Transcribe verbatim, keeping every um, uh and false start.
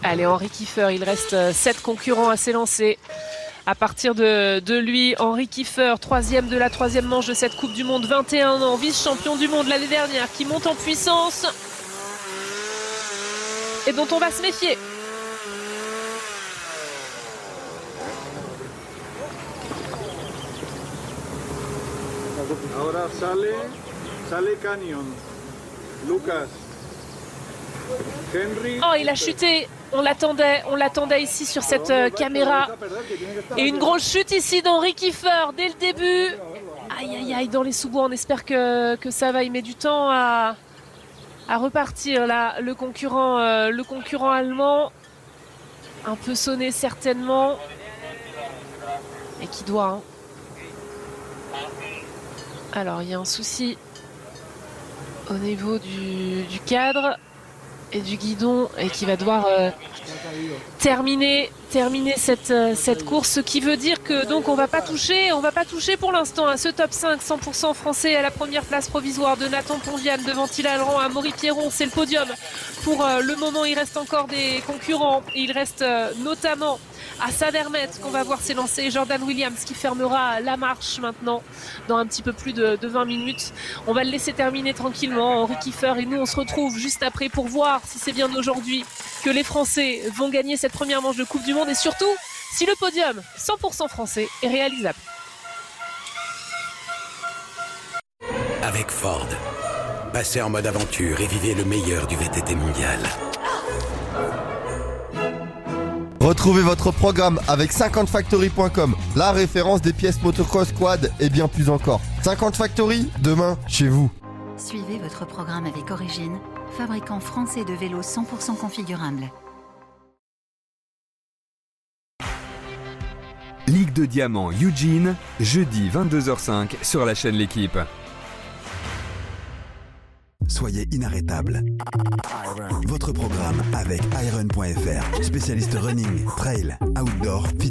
Allez, Henri Kieffer, il reste sept concurrents à s'élancer. À partir de, de lui, Henri Kieffer, troisième de la troisième manche de cette Coupe du Monde, vingt et un ans, vice-champion du monde l'année dernière, qui monte en puissance et dont on va se méfier. Ahora sale, sale Canyon, Lucas, Henry. Oh, il a chuté. On l'attendait, on l'attendait ici sur cette euh, caméra. Et une grosse chute ici d'Henri Kieffer dès le début. Aïe, aïe, aïe, dans les sous-bois. On espère que, que ça va. Il met du temps à, à repartir là. Le concurrent, euh, le concurrent allemand, un peu sonné certainement, et qui doit. Hein. Alors, il y a un souci au niveau du, du cadre et du guidon, et qui va devoir euh, terminer terminer cette euh, cette course, ce qui veut dire que donc on va pas toucher on va pas toucher pour l'instant à ce top cinq cent pour cent français à la première place provisoire de Nathan Ponviane devant Thilal Ran, à Maury Pierron. C'est le podium pour euh, le moment. Il reste encore des concurrents et il reste euh, notamment à Sadermet qu'on va voir s'élancer Jordan Williams, qui fermera la marche maintenant dans un petit peu plus de, de vingt minutes. On va le laisser terminer tranquillement, Henri Kieffer, et nous on se retrouve juste après pour voir si c'est bien aujourd'hui que les Français vont gagner cette première manche de Coupe du Monde, et surtout si le podium cent pour cent français est réalisable. Avec Ford, passez en mode aventure et vivez le meilleur du V T T mondial. Retrouvez votre programme avec cinquante factory point com, la référence des pièces motocross, quad et bien plus encore. cinquante Factory, demain, chez vous. Suivez votre programme avec Origine, fabricant français de vélos cent pour cent configurables. Ligue de Diamant Eugene, jeudi vingt-deux heures cinq sur la chaîne L'Équipe. Soyez inarrêtable. Votre programme avec iron point f r, spécialiste running, trail, outdoor,